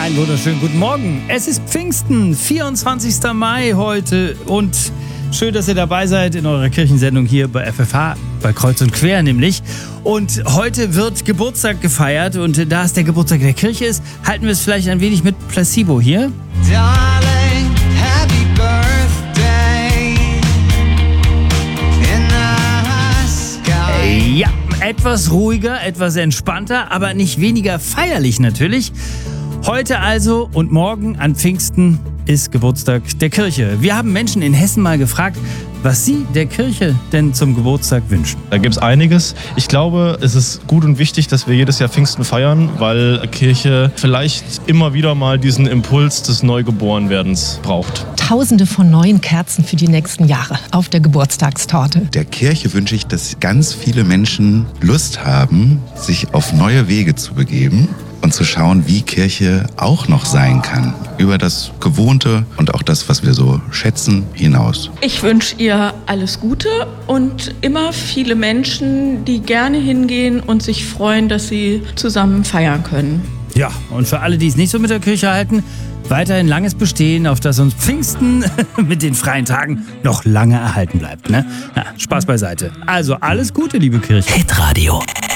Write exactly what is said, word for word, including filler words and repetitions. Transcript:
Einen wunderschönen guten Morgen. Es ist Pfingsten, vierundzwanzigster Mai heute und schön, dass ihr dabei seid in eurer Kirchensendung hier bei F F H, bei Kreuz und Quer nämlich. Und heute wird Geburtstag gefeiert und da es der Geburtstag der Kirche ist, halten wir es vielleicht ein wenig mit Placebo hier. Darling, happy birthday in the sky. Ja, etwas ruhiger, etwas entspannter, aber nicht weniger feierlich natürlich. Heute also und morgen an Pfingsten ist Geburtstag der Kirche. Wir haben Menschen in Hessen mal gefragt, was sie der Kirche denn zum Geburtstag wünschen. Da gibt es einiges. Ich glaube, es ist gut und wichtig, dass wir jedes Jahr Pfingsten feiern, weil Kirche vielleicht immer wieder mal diesen Impuls des Neugeborenwerdens braucht. Tausende von neuen Kerzen für die nächsten Jahre auf der Geburtstagstorte. Der Kirche wünsche ich, dass ganz viele Menschen Lust haben, sich auf neue Wege zu begeben und zu schauen, wie Kirche auch noch sein kann. Über das Gewohnte und auch das, was wir so schätzen, hinaus. Ich wünsche ihr alles Gute und immer viele Menschen, die gerne hingehen und sich freuen, dass sie zusammen feiern können. Ja, und für alle, die es nicht so mit der Kirche halten, weiterhin langes Bestehen, auf das uns Pfingsten mit den freien Tagen noch lange erhalten bleibt. Ne? Ja, Spaß beiseite. Also alles Gute, liebe Kirche. Hitradio